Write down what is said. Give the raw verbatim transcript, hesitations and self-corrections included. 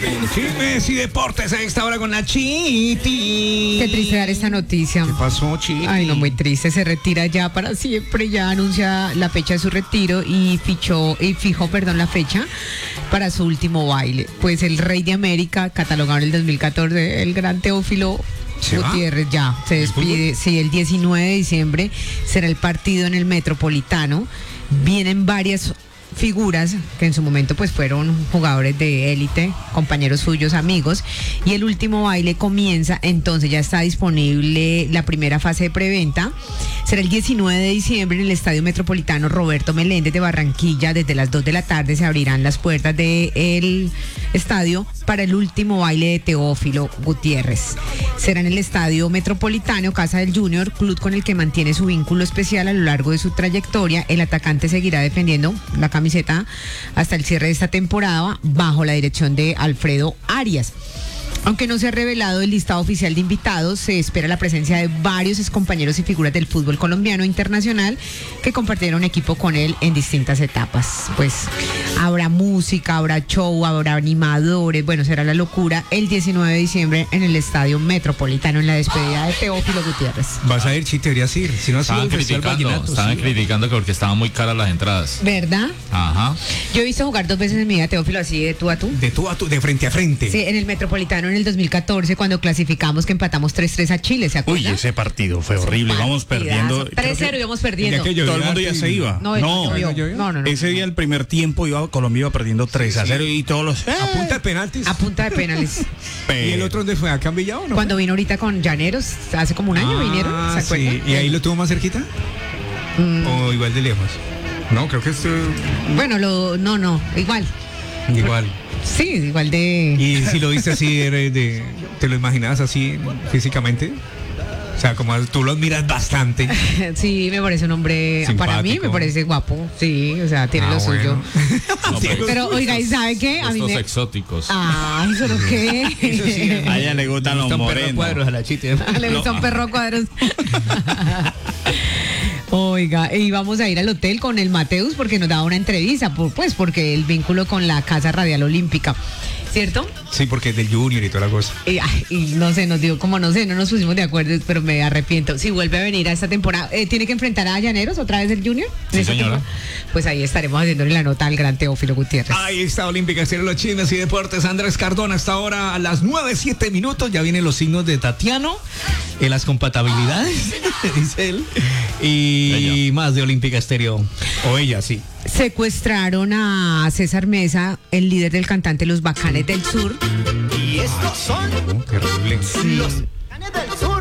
Chismes y deportes a esta hora con la Chiti. Qué triste dar esta noticia. ¿Qué pasó, Chiti? Ay, no, muy triste. Se retira ya para siempre. Ya anuncia la fecha de su retiro y fichó y fijó, perdón, la fecha para su último baile. Pues el Rey de América, catalogado en el dos mil catorce, el gran Teófilo Gutiérrez, ya se despide. Sí, el diecinueve de diciembre será el partido en el Metropolitano. Vienen varias figuras que en su momento pues fueron jugadores de élite, compañeros suyos, amigos, y el último baile comienza, entonces ya está disponible la primera fase de preventa. Será el diecinueve de diciembre en el Estadio Metropolitano Roberto Meléndez de Barranquilla. Desde las dos de la tarde se abrirán las puertas del estadio para el último baile de Teófilo Gutiérrez. Será en el Estadio Metropolitano, casa del Junior, club con el que mantiene su vínculo especial a lo largo de su trayectoria. El atacante seguirá defendiendo la camiseta hasta el cierre de esta temporada bajo la dirección de Alfredo Arias. Aunque no se ha revelado el listado oficial de invitados, se espera la presencia de varios excompañeros y figuras del fútbol colombiano e internacional que compartieron equipo con él en distintas etapas. Pues habrá música, habrá show, habrá animadores, bueno, será la locura el diecinueve de diciembre en el Estadio Metropolitano en la despedida de Teófilo Gutiérrez. Vas a ir, Chiti, deberías ir. Si no, estaban criticando, estaban sí. criticando que porque estaban muy caras las entradas. ¿Verdad? Ajá. Yo he visto jugar dos veces en mi vida a Teófilo así de tú a tú. De tú a tú, de frente a frente. Sí, en el Metropolitano en el dos mil catorce cuando clasificamos que empatamos tres tres a Chile, ¿se acuerdan? Uy, ese partido fue horrible, vamos perdiendo. tres cero íbamos perdiendo. Todo el mundo ya se iba. No, no, no, no, no, no. Ese día el primer tiempo iba Colombia iba perdiendo tres a cero y todos los... A punta de penaltis. A punta de penales. ¿Y el otro dónde fue? ¿Acá en Villado, no? Cuando vino ahorita con Llaneros, hace como un año ah, vinieron, ¿se acuerdan? Sí. ¿Y ahí lo tuvo más cerquita? Mm. ¿O igual de lejos? No, creo que esto... Bueno, lo, no, no, igual. Igual. Sí, igual de... ¿Y si lo viste así, de, te lo imaginabas así físicamente? O sea, como tú lo admiras bastante. Sí, me parece un hombre, simpático. Para mí me parece guapo, sí, o sea, tiene ah, lo bueno. suyo. No, pero, pero oiga, ¿y sabe qué? A mí me... exóticos. Ay, ¿pero qué? Eso sí, a ella le gustan los morenos. Cuadros a la Chiti. Le gustan perro cuadros. Oiga, y vamos a ir al hotel con el Mateus porque nos daba una entrevista, pues porque el vínculo con la Casa Radial Olímpica, ¿cierto? Sí, porque es del Junior y toda la cosa. Y, ay, y no sé, nos digo, como no sé, no nos pusimos de acuerdo, pero me arrepiento. Si vuelve a venir a esta temporada, eh, ¿tiene que enfrentar a Llaneros otra vez el Junior? Sí, señora. Pues ahí estaremos haciéndole la nota al gran Teófilo Gutiérrez. Ahí está Olímpica, Estéreo, los chismes y deportes. Andrés Cardona, hasta ahora a las nueve, siete minutos, ya vienen los signos de Tatiano, en las compatibilidades, dice él, y ella. Más de Olímpica Estéreo, o ella, sí. Secuestraron a César Mesa, el líder del cantante Los Bacanes del Sur. Y estos son oh, terrible. Sí. Los Bacanes del Sur.